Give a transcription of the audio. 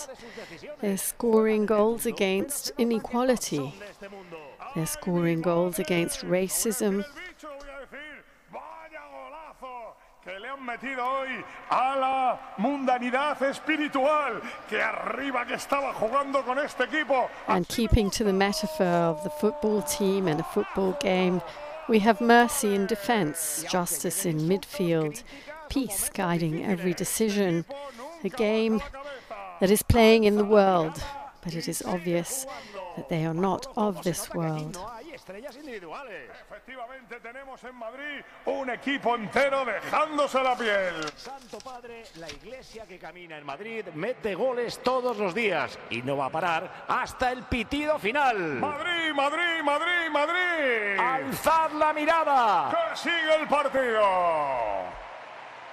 They're scoring goals against inequality. They're scoring goals against racism. Que le han metido hoy a la mundanidad espiritual que arriba que estaba jugando con este equipo. And keeping to the metaphor of the football team and a football game, we have mercy in defence, justice in midfield, peace guiding every decision. A game that is playing in the world, but it is obvious that they are not of this world. Efectivamente tenemos en Madrid un equipo entero dejándose la piel. Santo Padre, la iglesia que camina en Madrid mete goles todos los días y no va a parar hasta el pitido final. Madrid, Madrid, Madrid, Madrid. ¡Alzad la mirada! ¡Que sigue el partido!